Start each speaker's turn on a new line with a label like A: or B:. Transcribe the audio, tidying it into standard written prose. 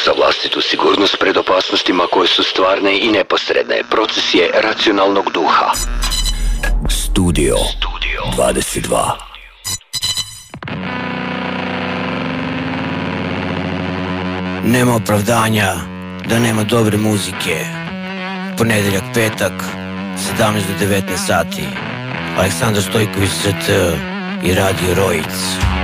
A: za vlastitu sigurnost pred opasnostima koje su stvarne i neposredne. Proces je racionalnog duha. Studio 22.
B: Nema opravdanja da nema dobre muzike. Ponedeljak, petak, 17 do 19 sati. Aleksandar Stojković, CT i Radio Rojic.